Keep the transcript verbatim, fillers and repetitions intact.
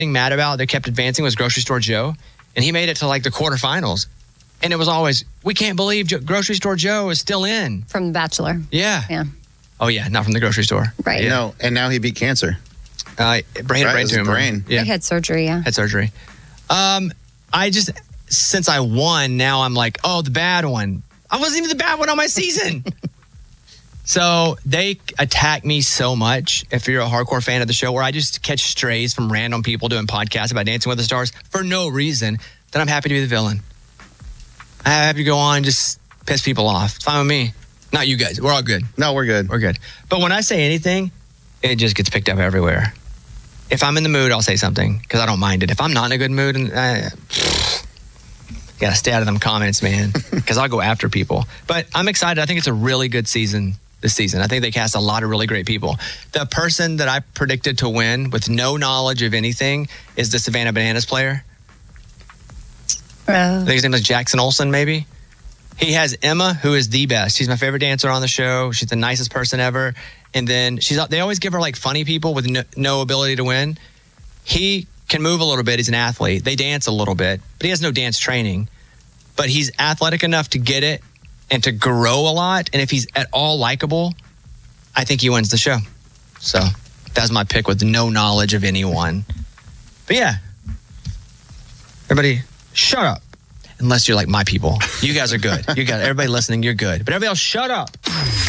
mad about that kept advancing was Grocery Store Joe, and he made it to like the quarterfinals. And it was always, we can't believe Joe, Grocery Store Joe is still in. From The Bachelor. Yeah. Yeah. Oh, yeah, not from the grocery store. Right. Yeah. No, and now he beat cancer. Uh, brain, Right, brain it was tumor. brain. Yeah. They had surgery, yeah. Had surgery. Um, I just, since I won, now I'm like, oh, the bad one. I wasn't even the bad one on my season. So they attack me so much, if you're a hardcore fan of the show, where I just catch strays from random people doing podcasts about Dancing with the Stars for no reason, then I'm happy to be the villain. I'm happy to go on and just piss people off. It's fine with me. Not you guys. We're all good. No, we're good. We're good. But when I say anything, it just gets picked up everywhere. If I'm in the mood, I'll say something because I don't mind it. If I'm not in a good mood, and uh, gotta stay out of them comments, man, because I'll go after people. But I'm excited. I think it's a really good season this season. I think they cast a lot of really great people. The person that I predicted to win with no knowledge of anything is the Savannah Bananas player. Uh, I think his name is Jackson Olsen, maybe. He has Emma, who is the best. She's my favorite dancer on the show. She's the nicest person ever. And then she's they always give her like funny people with no, no ability to win. He can move a little bit. He's an athlete. They dance a little bit, but he has no dance training. But he's athletic enough to get it and to grow a lot. And if he's at all likable, I think he wins the show. So that's my pick with no knowledge of anyone. But yeah, everybody shut up. Unless you're like my people. You guys are good. You guys, everybody listening, you're good. But everybody else, shut up.